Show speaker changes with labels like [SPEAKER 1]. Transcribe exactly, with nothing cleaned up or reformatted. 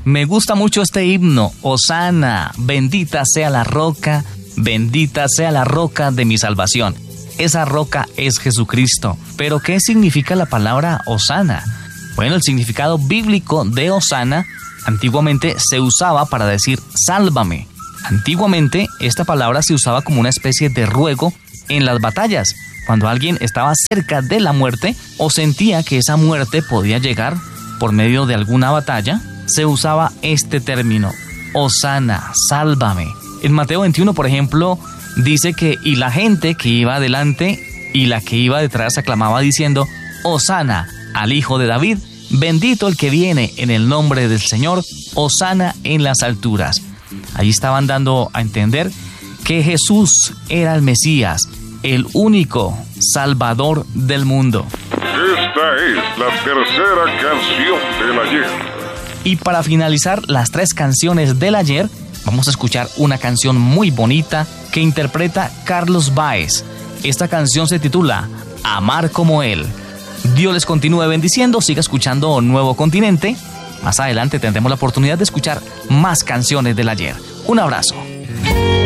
[SPEAKER 1] Me gusta mucho este himno, Hosana, bendita sea la roca, bendita sea la roca de mi salvación. Esa roca es Jesucristo. ¿Pero qué significa la palabra Hosana? Bueno, el significado bíblico de Hosana antiguamente se usaba para decir sálvame. Antiguamente esta palabra se usaba como una especie de ruego en las batallas. Cuando alguien estaba cerca de la muerte o sentía que esa muerte podía llegar por medio de alguna batalla, se usaba este término, Hosana, sálvame. En Mateo veintiuno, por ejemplo, dice que y la gente que iba adelante y la que iba detrás aclamaba diciendo, Hosana al Hijo de David, bendito el que viene en el nombre del Señor, Hosana en las alturas. Allí estaban dando a entender que Jesús era el Mesías, el único Salvador del mundo.
[SPEAKER 2] Esta es la tercera canción del ayer.
[SPEAKER 1] Y para finalizar las tres canciones del ayer, vamos a escuchar una canción muy bonita que interpreta Carlos Báez. Esta canción se titula Amar como Él. Dios les continúe bendiciendo, siga escuchando Nuevo Continente. Más adelante tendremos la oportunidad de escuchar más canciones del ayer. Un abrazo.